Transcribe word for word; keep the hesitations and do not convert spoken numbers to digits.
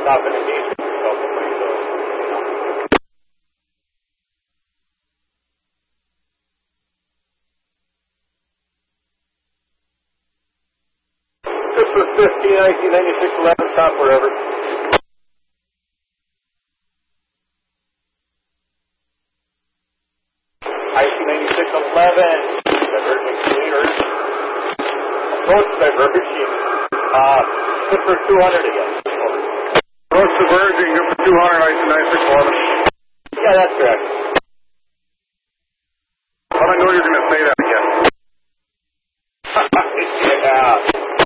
stop indication. So, this was fifteen, nineteen ninety-six, eleven, stop wherever. nineteen ninety-six, eleven, diverging clears. Approach diverging. Uh, good for two hundred again. Approach diverging, good for two hundred, nineteen ninety-six, eleven. Yeah, that's correct. How do I know you're going to say that again? Yeah.